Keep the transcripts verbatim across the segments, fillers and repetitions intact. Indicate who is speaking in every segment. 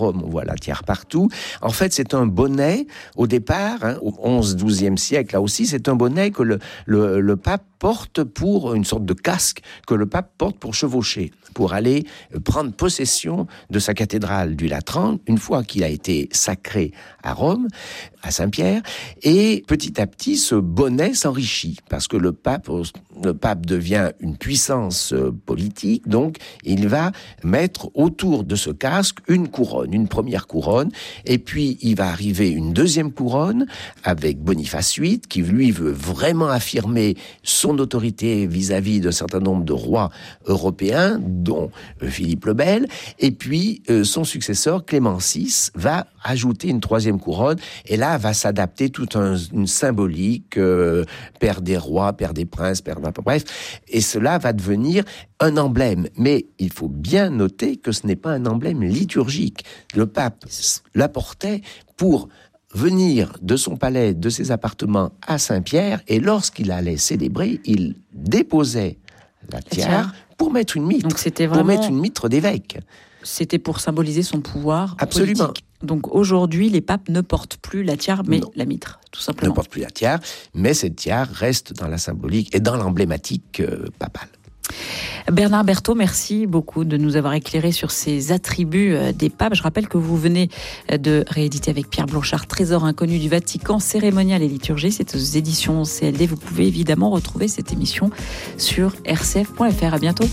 Speaker 1: Rome, on voit la tiare partout. En fait, c'est un bonnet, au départ, hein, au onzième, douzième siècle, là aussi, c'est un bonnet que le, le, le pape porte pour une sorte de casque que le pape porte pour chevaucher, pour aller prendre possession de sa cathédrale du Latran, une fois qu'il a été sacré à Rome, à Saint-Pierre, et petit à petit, ce bonnet s'enrichit, parce que le pape, le pape devient une puissance politique, donc il va mettre autour de ce casque une couronne, une première couronne, et puis il va arriver une deuxième couronne avec Boniface huit, qui lui veut vraiment affirmer son autorité vis-à-vis d'un certain nombre de rois européens, dont Philippe le Bel, et puis euh, son successeur Clément six va ajouter une troisième couronne, et là va s'adapter toute un, une symbolique, euh, père des rois, père des princes, père d'un... Bref, et cela va devenir un emblème. Mais il faut bien noter que ce n'est pas un emblème liturgique. Le pape l'apportait pour venir de son palais, de ses appartements à Saint-Pierre, et lorsqu'il allait célébrer, il déposait la tiare pour mettre une mitre,
Speaker 2: Donc c'était vraiment...
Speaker 1: pour mettre une mitre d'évêque.
Speaker 2: C'était pour symboliser son pouvoir
Speaker 1: Absolument.
Speaker 2: politique. Donc aujourd'hui, les papes ne portent plus la tiare, mais
Speaker 1: non.
Speaker 2: la mitre, tout simplement.
Speaker 1: Ne portent plus la tiare, mais cette tiare reste dans la symbolique et dans l'emblématique euh, papale.
Speaker 2: Bernard Berthaud, merci beaucoup de nous avoir éclairé sur ces attributs des papes. Je rappelle que vous venez de rééditer avec Pierre Blanchard Trésor inconnu du Vatican, cérémonial et liturgie. C'est aux éditions C L D. Vous pouvez évidemment retrouver cette émission sur r c f point f r. À bientôt.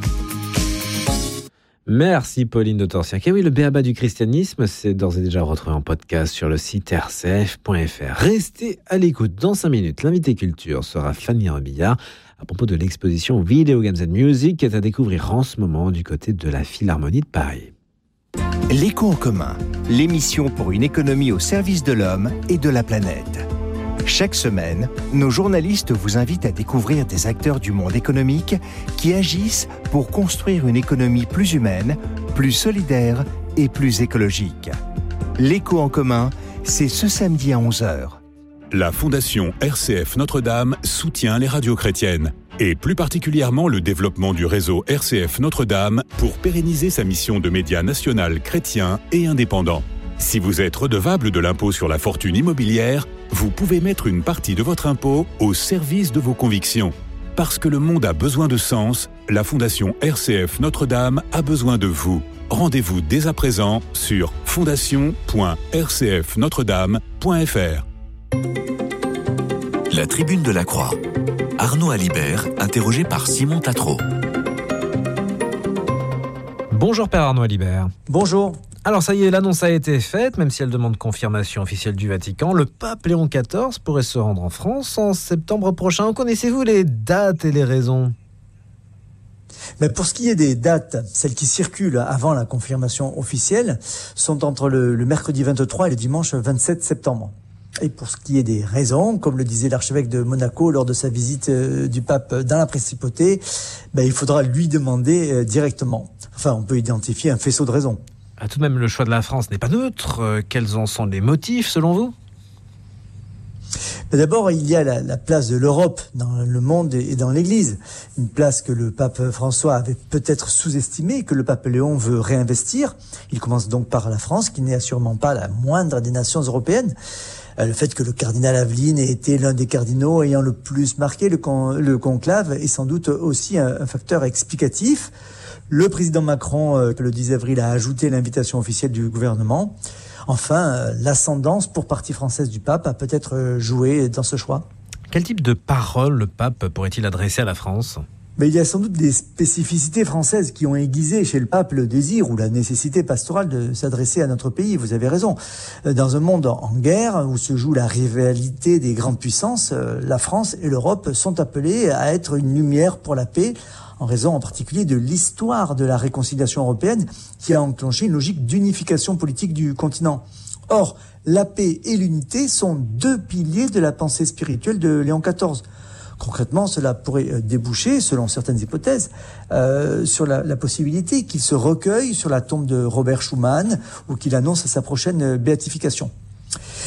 Speaker 3: Merci Pauline de Torsiac. Et oui, le b.a.-ba du christianisme, c'est d'ores et déjà retrouvé en podcast sur le site r c f point f r. Restez à l'écoute. Dans cinq minutes, l'invité culture sera Fanny Rebillard à propos de l'exposition Video Games and Music qui est à découvrir en ce moment du côté de la Philharmonie de Paris.
Speaker 4: L'écho en commun, l'émission pour une économie au service de l'homme et de la planète. Chaque semaine, nos journalistes vous invitent à découvrir des acteurs du monde économique qui agissent pour construire une économie plus humaine, plus solidaire et plus écologique. L'écho en commun, c'est ce samedi à onze heures.
Speaker 5: La Fondation R C F Notre-Dame soutient les radios chrétiennes, et plus particulièrement le développement du réseau R C F Notre-Dame pour pérenniser sa mission de média national chrétien et indépendant. Si vous êtes redevable de l'impôt sur la fortune immobilière, vous pouvez mettre une partie de votre impôt au service de vos convictions. Parce que le monde a besoin de sens, la Fondation R C F Notre-Dame a besoin de vous. Rendez-vous dès à présent sur fondation point r c f notre dame point f r.
Speaker 6: La Tribune de la Croix. Arnaud Alibert, interrogé par Simon Tatro.
Speaker 3: Bonjour Père Arnaud Alibert.
Speaker 7: Bonjour.
Speaker 3: Alors ça y est, l'annonce a été faite, même si elle demande confirmation officielle du Vatican. Le pape Léon quatorze pourrait se rendre en France en septembre prochain. Connaissez-vous les dates et les raisons ?
Speaker 7: Mais pour ce qui est des dates, celles qui circulent avant la confirmation officielle sont entre le, le mercredi vingt-trois et le dimanche vingt-sept septembre. Et pour ce qui est des raisons, comme le disait l'archevêque de Monaco lors de sa visite euh, du pape dans la principauté, ben, il faudra lui demander euh, directement. Enfin, on peut identifier un faisceau de raisons.
Speaker 3: Ah, tout de même, le choix de la France n'est pas neutre. Euh, quels en sont les motifs, selon vous ?
Speaker 7: Mais d'abord, il y a la, la place de l'Europe dans le monde et dans l'Église. Une place que le pape François avait peut-être sous-estimée, que le pape Léon veut réinvestir. Il commence donc par la France, qui n'est assurément pas la moindre des nations européennes. Le fait que le cardinal Aveline ait été l'un des cardinaux ayant le plus marqué le, con, le conclave est sans doute aussi un, un facteur explicatif. Le président Macron, euh, le dix avril, a ajouté l'invitation officielle du gouvernement. Enfin, euh, l'ascendance pour partie française du pape a peut-être joué dans ce choix.
Speaker 3: Quel type de paroles le pape pourrait-il adresser à la France ?
Speaker 7: Mais il y a sans doute des spécificités françaises qui ont aiguisé chez le pape le désir ou la nécessité pastorale de s'adresser à notre pays. Vous avez raison. Dans un monde en guerre où se joue la rivalité des grandes puissances, la France et l'Europe sont appelées à être une lumière pour la paix, en raison en particulier de l'histoire de la réconciliation européenne qui a enclenché une logique d'unification politique du continent. Or, la paix et l'unité sont deux piliers de la pensée spirituelle de Léon quatorze. Concrètement, cela pourrait déboucher, selon certaines hypothèses, euh, sur la, la possibilité qu'il se recueille sur la tombe de Robert Schuman ou qu'il annonce sa prochaine béatification.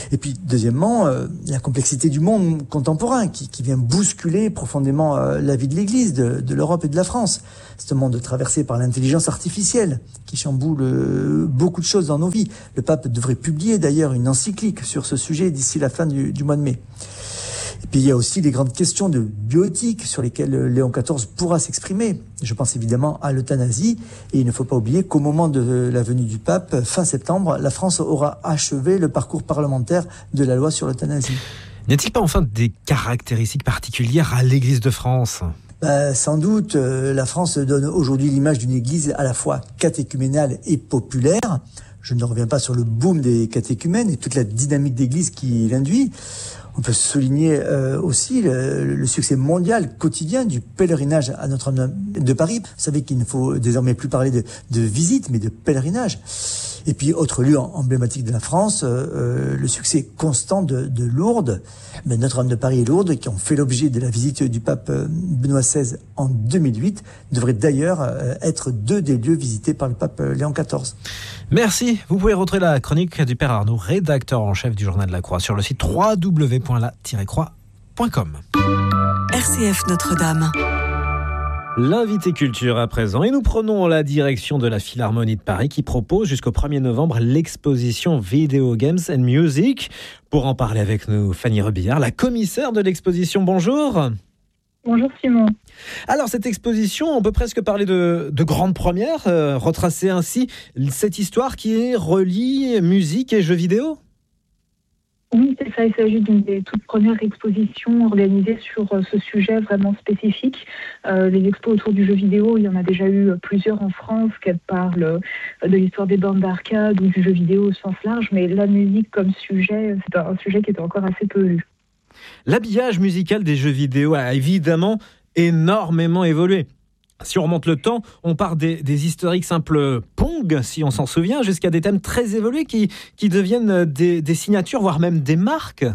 Speaker 7: Et puis, deuxièmement, euh, la complexité du monde contemporain qui, qui vient bousculer profondément euh, la vie de l'Église, de, de l'Europe et de la France. C'est un monde traversé par l'intelligence artificielle qui chamboule euh, beaucoup de choses dans nos vies. Le pape devrait publier d'ailleurs une encyclique sur ce sujet d'ici la fin du, du mois de mai. Et puis il y a aussi les grandes questions de bioéthique sur lesquelles Léon quatorze pourra s'exprimer. Je pense évidemment à l'euthanasie. Et il ne faut pas oublier qu'au moment de la venue du pape, fin septembre, la France aura achevé le parcours parlementaire de la loi sur l'euthanasie.
Speaker 3: N'y a-t-il pas enfin des caractéristiques particulières à l'Église de France ?
Speaker 7: Bah, sans doute, euh, la France donne aujourd'hui l'image d'une église à la fois catéchuménale et populaire. Je ne reviens pas sur le boom des catéchumènes et toute la dynamique d'église qui l'induit. On peut souligner euh, aussi le, le succès mondial quotidien du pèlerinage à Notre-Dame de Paris. Vous savez qu'il ne faut désormais plus parler de, de visite, mais de pèlerinage. Et puis, autre lieu emblématique de la France, euh, le succès constant de, de Lourdes, mais Notre-Dame de Paris et Lourdes, qui ont fait l'objet de la visite du pape Benoît seize en deux mille huit, devraient d'ailleurs euh, être deux des lieux visités par le pape Léon quatorze.
Speaker 3: Merci. Vous pouvez retrouver la chronique du Père Arnaud, rédacteur en chef du Journal de la Croix, sur le site w w w point la tiret croix point com.
Speaker 8: R C F Notre-Dame.
Speaker 3: L'invité culture à présent, et nous prenons la direction de la Philharmonie de Paris qui propose jusqu'au premier novembre l'exposition Video Games and Music. Pour en parler avec nous, Fanny Rebillard, la commissaire de l'exposition. Bonjour.
Speaker 9: Bonjour Simon.
Speaker 3: Alors cette exposition, on peut presque parler de, de grande première, euh, retracer ainsi cette histoire qui relie musique et jeux vidéo.
Speaker 9: Oui, c'est ça. Il s'agit d'une des toutes premières expositions organisées sur ce sujet vraiment spécifique. Euh, les expos autour du jeu vidéo, il y en a déjà eu plusieurs en France, qu'elles parlent de l'histoire des bornes d'arcade ou du jeu vidéo au sens large, mais la musique comme sujet, c'est un sujet qui est encore assez peu vu.
Speaker 3: L'habillage musical des jeux vidéo a évidemment énormément évolué. Si on remonte le temps, on part des, des historiques simples Pong, si on s'en souvient, jusqu'à des thèmes très évolués qui, qui deviennent des, des signatures, voire même des marques.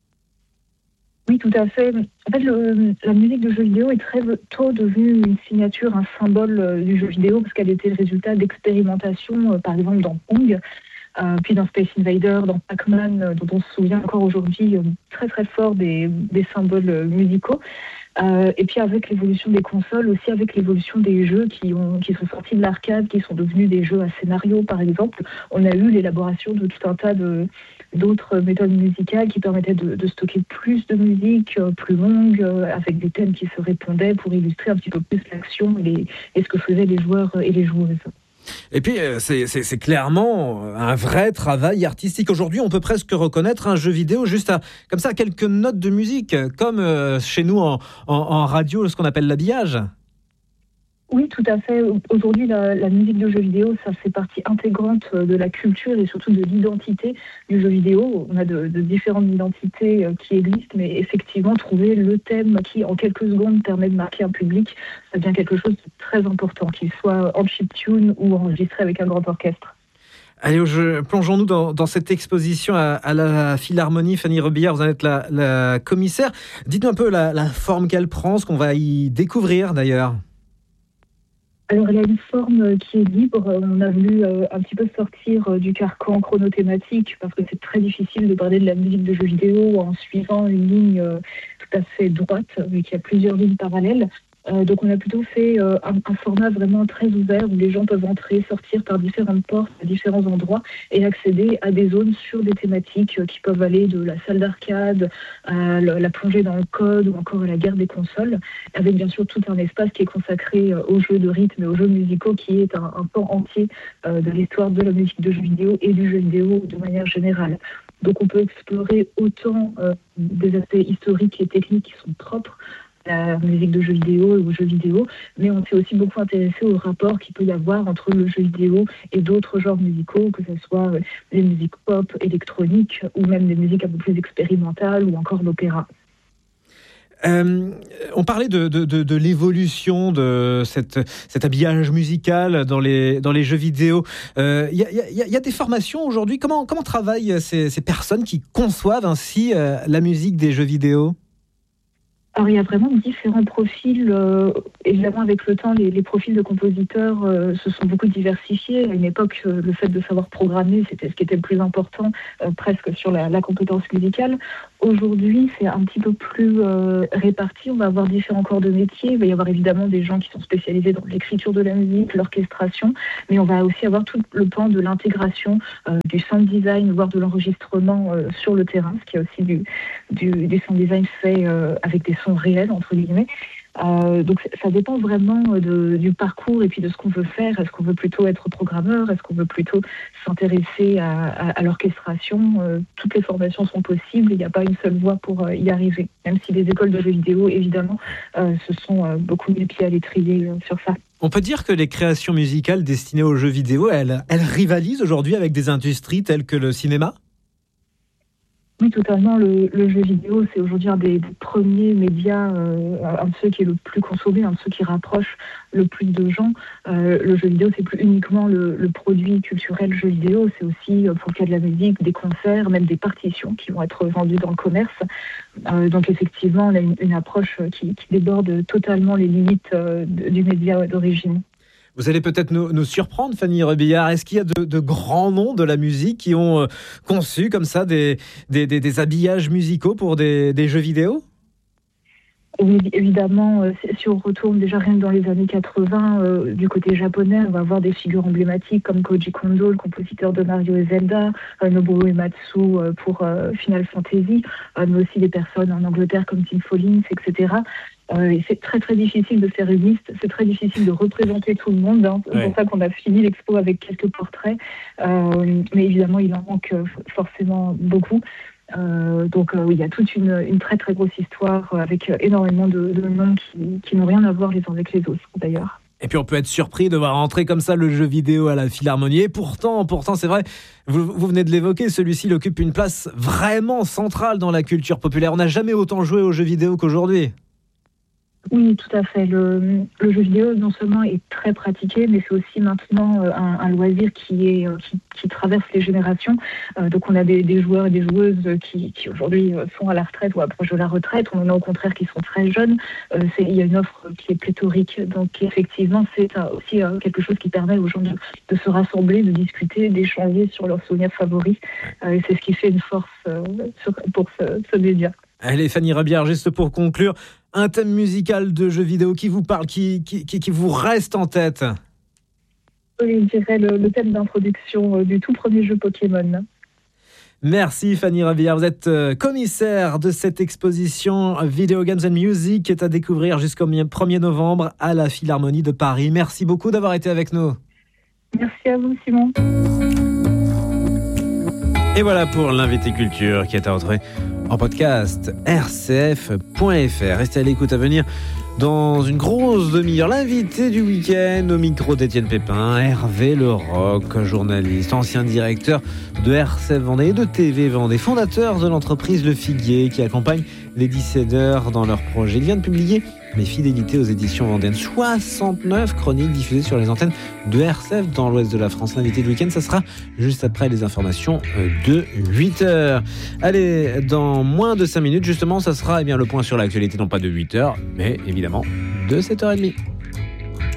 Speaker 9: Oui, tout à fait. En fait, le, la musique de jeu vidéo est très tôt devenue une signature, un symbole du jeu vidéo, parce qu'elle était le résultat d'expérimentations, par exemple dans Pong, euh, puis dans Space Invader, dans Pac-Man, euh, dont on se souvient encore aujourd'hui euh, très très fort des, des symboles euh, musicaux. Euh, et puis avec l'évolution des consoles, aussi avec l'évolution des jeux qui, ont, qui sont sortis de l'arcade, qui sont devenus des jeux à scénario par exemple, on a eu l'élaboration de tout un tas de, d'autres méthodes musicales qui permettaient de, de stocker plus de musique, euh, plus longue, euh, avec des thèmes qui se répondaient pour illustrer un petit peu plus l'action et, les, et ce que faisaient les joueurs et les joueuses.
Speaker 3: Et puis, c'est, c'est, c'est clairement un vrai travail artistique. Aujourd'hui, on peut presque reconnaître un jeu vidéo juste à, comme ça, quelques notes de musique, comme euh, chez nous en, en, en radio, ce qu'on appelle l'habillage.
Speaker 9: Oui, tout à fait. Aujourd'hui, la, la musique de jeu vidéo, ça fait partie intégrante de la culture et surtout de l'identité du jeu vidéo. On a de, de différentes identités qui existent, mais effectivement, trouver le thème qui, en quelques secondes, permet de marquer un public, ça devient quelque chose de très important, qu'il soit en chiptune ou enregistré avec un grand orchestre.
Speaker 3: Allez, je, plongeons-nous dans, dans cette exposition à, à la Philharmonie. Fanny Rebillard, vous en êtes la, la commissaire. Dites-nous un peu la, la forme qu'elle prend, ce qu'on va y découvrir d'ailleurs.
Speaker 9: Alors, elle a une forme qui est libre. On a voulu euh, un petit peu sortir euh, du carcan chronothématique parce que c'est très difficile de parler de la musique de jeux vidéo en suivant une ligne euh, tout à fait droite, vu qu'il y a plusieurs lignes parallèles. Euh, donc, on a plutôt fait euh, un, un format vraiment très ouvert où les gens peuvent entrer, sortir par différentes portes à différents endroits et accéder à des zones sur des thématiques euh, qui peuvent aller de la salle d'arcade à la, la plongée dans le code ou encore à la guerre des consoles, avec bien sûr tout un espace qui est consacré euh, aux jeux de rythme et aux jeux musicaux, qui est un, un pan entier euh, de l'histoire de la musique de jeux vidéo et du jeu vidéo de manière générale. Donc, on peut explorer autant euh, des aspects historiques et techniques qui sont propres la musique de jeux vidéo et aux jeux vidéo, mais on s'est aussi beaucoup intéressé au rapport qu'il peut y avoir entre le jeu vidéo et d'autres genres musicaux, que ce soit les musiques pop, électroniques, ou même des musiques un peu plus expérimentales, ou encore l'opéra.
Speaker 3: Euh, on parlait de, de, de, de l'évolution de cette, cet habillage musical dans les, dans les jeux vidéo. Il euh, y, y, y a des formations aujourd'hui. Comment, comment travaillent ces, ces personnes qui conçoivent ainsi euh, la musique des jeux vidéo ?
Speaker 9: Alors, il y a vraiment différents profils. Euh, évidemment, avec le temps, les, les profils de compositeurs euh, se sont beaucoup diversifiés. À une époque, euh, le fait de savoir programmer, c'était ce qui était le plus important, euh, presque sur la, la compétence musicale. Aujourd'hui, c'est un petit peu plus euh, réparti. On va avoir différents corps de métier. Il va y avoir évidemment des gens qui sont spécialisés dans l'écriture de la musique, l'orchestration, mais on va aussi avoir tout le pan de l'intégration, euh, du sound design, voire de l'enregistrement euh, sur le terrain, ce qui est aussi du, du, du sound design fait euh, avec des sons réels, entre guillemets. Euh, donc ça dépend vraiment de, du parcours et puis de ce qu'on veut faire. Est-ce qu'on veut plutôt être programmeur? Est-ce qu'on veut plutôt s'intéresser à, à, à l'orchestration? euh, Toutes les formations sont possibles. Il n'y a pas une seule voie pour euh, y arriver. Même si les écoles de jeux vidéo, évidemment, euh, se sont euh, beaucoup mis le pied à l'étrier euh, sur ça.
Speaker 3: On peut dire que les créations musicales destinées aux jeux vidéo, elles, elles rivalisent aujourd'hui avec des industries telles que le cinéma?
Speaker 9: Oui, totalement. Le, le jeu vidéo, c'est aujourd'hui un des, des premiers médias, euh, un de ceux qui est le plus consommé, un de ceux qui rapproche le plus de gens. Euh, le jeu vidéo, c'est plus uniquement le, le produit culturel jeu vidéo, c'est aussi, pour le cas de la musique, des concerts, même des partitions qui vont être vendues dans le commerce. Euh, donc effectivement, on a une, une approche qui, qui déborde totalement les limites euh, de, du média d'origine.
Speaker 3: Vous allez peut-être nous, nous surprendre, Fanny Rebillard. Est-ce qu'il y a de, de grands noms de la musique qui ont euh, conçu comme ça des, des, des, des habillages musicaux pour des, des jeux vidéo?
Speaker 9: Oui, évidemment, euh, si on retourne déjà rien que dans les années quatre-vingts, euh, du côté japonais, on va avoir des figures emblématiques comme Koji Kondo, le compositeur de Mario et Zelda, euh, Nobuo Uematsu euh, pour euh, Final Fantasy, euh, mais aussi des personnes en Angleterre comme Tim Follins, et cetera. Euh, et c'est très très difficile de faire une liste, c'est très difficile de représenter tout le monde, hein. C'est ouais. pour ça qu'on a fini l'expo avec quelques portraits, euh, mais évidemment il en manque forcément beaucoup. Euh, donc euh, oui, il y a toute une, une très très grosse histoire avec énormément de, de noms qui, qui n'ont rien à voir les uns avec les autres d'ailleurs.
Speaker 3: Et puis on peut être surpris de voir entrer comme ça le jeu vidéo à la Philharmonie. Et pourtant, pourtant c'est vrai, vous, vous venez de l'évoquer, celui-ci il occupe une place vraiment centrale dans la culture populaire. On n'a jamais autant joué aux jeux vidéo qu'aujourd'hui.
Speaker 9: Oui, tout à fait. Le, le jeu vidéo, non seulement est très pratiqué, mais c'est aussi maintenant un, un loisir qui, est, qui, qui traverse les générations. Euh, donc on a des, des joueurs et des joueuses qui, qui aujourd'hui sont à la retraite ou approchent de la retraite. On en a au contraire qui sont très jeunes. Euh, c'est, il y a une offre qui est pléthorique. Donc effectivement, c'est aussi euh, quelque chose qui permet aux gens de, de se rassembler, de discuter, d'échanger sur leurs souvenirs favoris. Euh, et c'est ce qui fait une force euh, sur, pour ce, ce média.
Speaker 3: Allez, Fanny Rebillard, juste pour conclure, un thème musical de jeux vidéo qui vous parle, qui, qui, qui vous reste en tête?
Speaker 9: Oui, je dirais le, le thème d'introduction du tout premier jeu Pokémon.
Speaker 3: Merci Fanny Rebillard, vous êtes commissaire de cette exposition Video Games and Music qui est à découvrir jusqu'au premier novembre à la Philharmonie de Paris. Merci beaucoup d'avoir été avec nous.
Speaker 9: Merci à vous Simon.
Speaker 3: Et voilà pour l'invité culture qui est à retrouver en podcast r c f point f r. Restez à l'écoute, à venir dans une grosse demi-heure. L'invité du week-end au micro d'Étienne Pépin, Hervé Leroc, journaliste, ancien directeur de R C F Vendée et de T V Vendée, fondateur de l'entreprise Le Figuier qui accompagne les dissédeurs dans leur projet. Il vient de publier Mes fidélités aux éditions vendéennes. soixante-neuf chroniques diffusées sur les antennes de R C F dans l'ouest de la France. L'invité du week-end, ça sera juste après les informations de huit heures. Allez, dans moins de cinq minutes, justement, ça sera eh bien, le point sur l'actualité, non pas de huit heures, mais évidemment de sept heures trente.